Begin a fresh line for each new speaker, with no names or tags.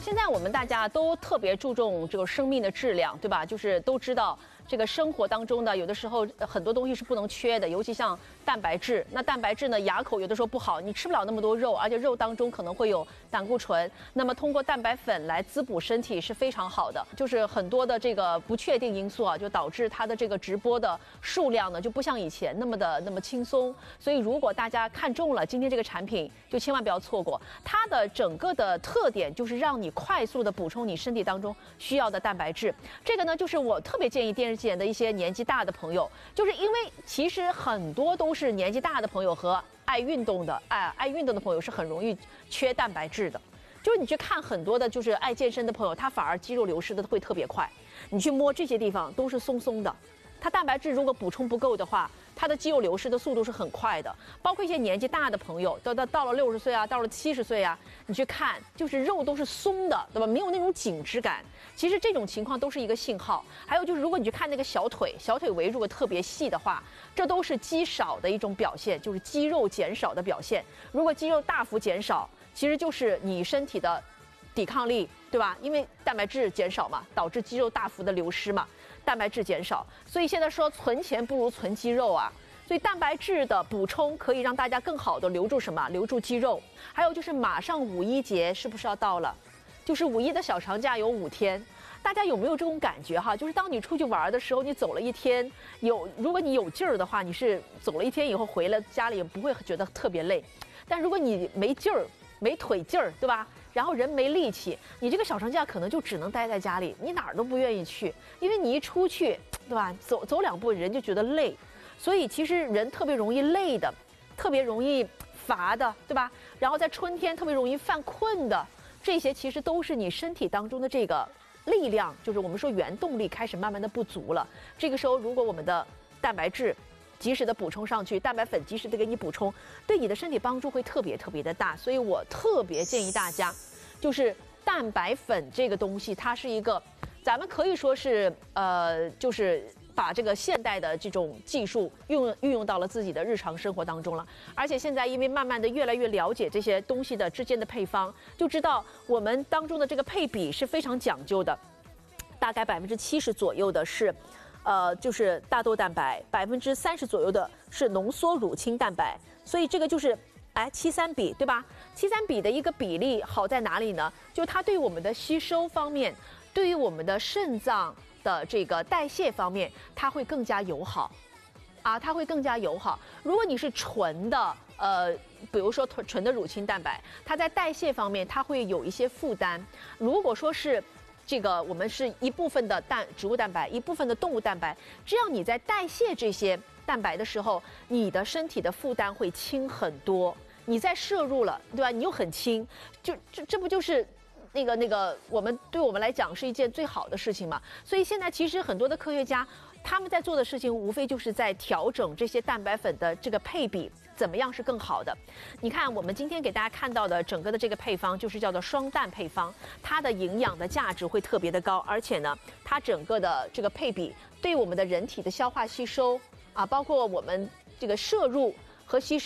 现在我们大家都特别注重这个生命的质量，对吧？就是都知道这个生活当中呢，有的时候很多东西是不能缺的，尤其像蛋白质。那蛋白质呢，牙口有的时候不好，你吃不了那么多肉，而且肉当中可能会有胆固醇。那么通过蛋白粉来滋补身体是非常好的。就是很多的这个不确定因素啊，就导致它的这个直播的数量呢，就不像以前那么轻松。所以如果大家看中了今天这个产品，就千万不要错过。它的整个的特点就是让你快速的补充你身体当中需要的蛋白质。这个呢，就是我特别建议电视机前的一些年纪大的朋友，就是因为其实很多都是年纪大的朋友和爱运动的朋友是很容易缺蛋白质的。就是你去看很多的，就是爱健身的朋友，他反而肌肉流失的会特别快。你去摸这些地方都是松松的，它蛋白质如果补充不够的话，它的肌肉流失的速度是很快的。包括一些年纪大的朋友，到了60岁啊，到了70岁啊，你去看，就是肉都是松的，对吧？没有那种紧致感。其实这种情况都是一个信号。还有就是，如果你去看那个小腿围如果特别细的话，这都是肌少的一种表现，就是肌肉减少的表现。如果肌肉大幅减少，其实就是你身体的抵抗力，对吧？因为蛋白质减少嘛，导致肌肉大幅的流失嘛，蛋白质减少，所以现在说存钱不如存肌肉啊。所以蛋白质的补充可以让大家更好的留住什么？留住肌肉。还有就是马上5·1节是不是要到了？就是5·1的小长假有5天，大家有没有这种感觉哈？就是当你出去玩的时候，你走了一天，如果你有劲儿的话，你是走了一天以后回了家里不会觉得特别累，但如果你没劲儿，没腿劲儿，对吧？然后人没力气，你这个小长假可能就只能待在家里，你哪儿都不愿意去，因为你一出去，对吧？走2步人就觉得累，所以其实人特别容易累的，特别容易乏的，对吧？然后在春天特别容易犯困的，这些其实都是你身体当中的这个力量，就是我们说原动力开始慢慢的不足了。这个时候，如果我们的蛋白质及时的补充上去，蛋白粉及时的给你补充，对你的身体帮助会特别的大。所以我特别建议大家，就是蛋白粉这个东西，它是一个咱们可以说是就是把这个现代的这种技术运用到了自己的日常生活当中了。而且现在因为慢慢的越来越了解这些东西的之间的配方，就知道我们当中的这个配比是非常讲究的，大概70%左右的是就是大豆蛋白，30%左右的是浓缩乳清蛋白，所以这个就是73比，对吧？73比的一个比例好在哪里呢？就它对我们的吸收方面，对于我们的肾脏的这个代谢方面，它会更加友好，它会更加友好。如果你是纯的比如说纯的乳清蛋白，它在代谢方面它会有一些负担。如果说是这个我们是一部分的植物蛋白，一部分的动物蛋白，这样你在代谢这些蛋白的时候，你的身体的负担会轻很多。你再摄入了，对吧？你又很轻，这不就是那个对我们来讲是一件最好的事情嘛？所以现在其实很多的科学家他们在做的事情，无非就是在调整这些蛋白粉的这个配比，怎么样是更好的。你看我们今天给大家看到的整个的这个配方，就是叫做双蛋配方，它的营养的价值会特别的高，而且呢，它整个的这个配比对我们的人体的消化吸收包括我们这个摄入和吸收